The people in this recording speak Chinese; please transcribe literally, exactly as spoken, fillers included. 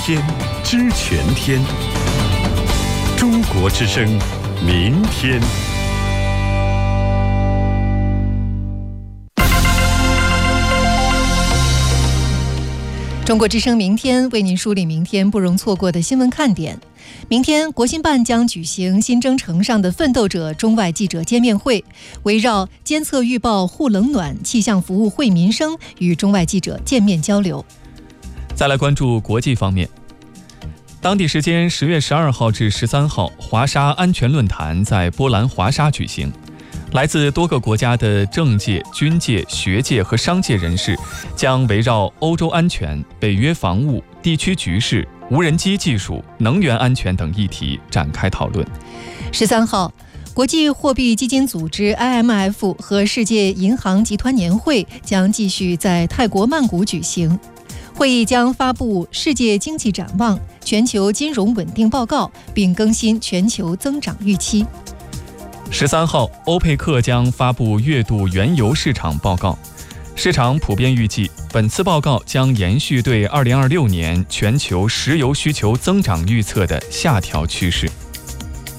天知全天，中国之声，明天。 中国之声明天为您梳理明天不容错过的新闻看点。明天，国新办将举行新征程上的奋斗者中外记者见面会，围绕监测预报护冷暖、气象服务惠民生，与中外记者见面交流。 再来关注国际方面。当地时间十月十二号至十三号，华沙安全论坛在波兰华沙举行。来自多个国家的政界、军界、学界和商界人士将围绕欧洲安全、北约防务、地区局势、无人机技术、能源安全等议题展开讨论。 十三号，国际货币基金组织 I M F 和世界银行集团年会将继续在泰国曼谷举行。会议将发布世界经济展望、全球金融稳定报告，并更新全球增长预期。 十三号，欧佩克将发布月度原油市场报告，市场普遍预计本次报告将延续对二零二六年全球石油需求增长预测的下调趋势。